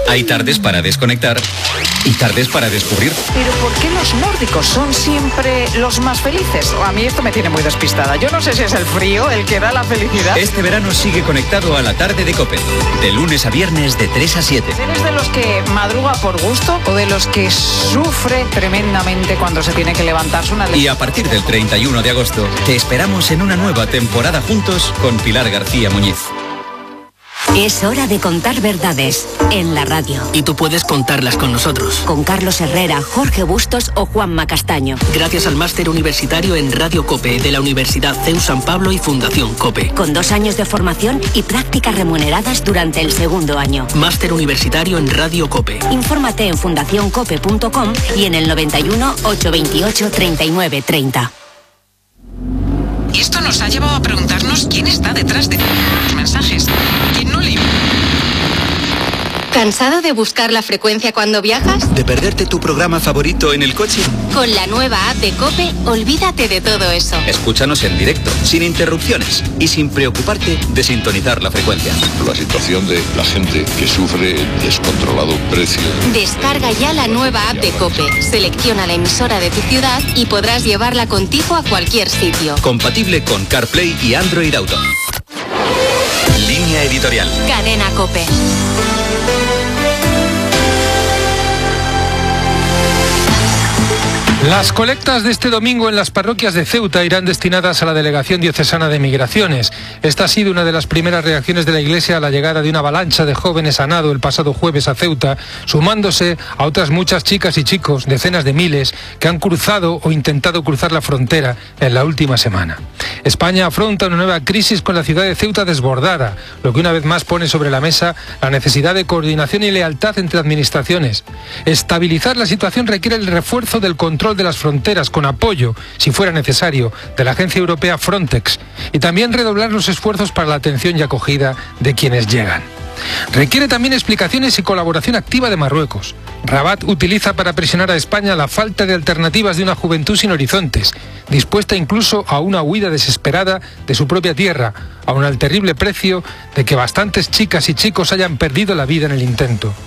Hay tardes para desconectar y tardes para descubrir. Pero ¿por qué los nórdicos son siempre los más felices? A mí esto me tiene muy despistada. Yo no sé si es el frío el que da la felicidad. Este verano sigue conectado a la tarde de COPE. De lunes a viernes de 3 a 7. ¿Eres de los que madruga por gusto o de los que sufre tremendamente cuando se tiene que levantarse una... Y a partir del 31 de agosto te esperamos en una nueva temporada juntos con Pilar García Muñiz. Es hora de contar verdades en la radio. Y tú puedes contarlas con nosotros. Con Carlos Herrera, Jorge Bustos o Juanma Castaño. Gracias al máster universitario en Radio COPE de la Universidad CEU San Pablo y Fundación COPE. Con 2 años de formación y prácticas remuneradas durante el segundo año. Máster universitario en Radio COPE. Infórmate en fundacioncope.com y en el 91 828 39 30. Y esto nos ha llevado a preguntarnos quién está detrás de los mensajes. ¿Quién no lee? ¿Cansado de buscar la frecuencia cuando viajas? ¿De perderte tu programa favorito en el coche? Con la nueva app de COPE, olvídate de todo eso. Escúchanos en directo, sin interrupciones y sin preocuparte de sintonizar la frecuencia. La situación de la gente que sufre el descontrolado precio. Descarga ya la nueva app de COPE, selecciona la emisora de tu ciudad y podrás llevarla contigo a cualquier sitio. Compatible con CarPlay y Android Auto. Línea editorial. Cadena COPE. Las colectas de este domingo en las parroquias de Ceuta irán destinadas a la Delegación Diocesana de Migraciones. Esta ha sido una de las primeras reacciones de la Iglesia a la llegada de una avalancha de jóvenes a nado el pasado jueves a Ceuta, sumándose a otras muchas chicas y chicos, decenas de miles, que han cruzado o intentado cruzar la frontera en la última semana. España afronta una nueva crisis con la ciudad de Ceuta desbordada, lo que una vez más pone sobre la mesa la necesidad de coordinación y lealtad entre administraciones. Estabilizar la situación requiere el refuerzo del control de las fronteras con apoyo, si fuera necesario, de la agencia europea Frontex y también redoblar los esfuerzos para la atención y acogida de quienes llegan. Requiere también explicaciones y colaboración activa de Marruecos. Rabat utiliza para presionar a España la falta de alternativas de una juventud sin horizontes, dispuesta incluso a una huida desesperada de su propia tierra, aun al terrible precio de que bastantes chicas y chicos hayan perdido la vida en el intento.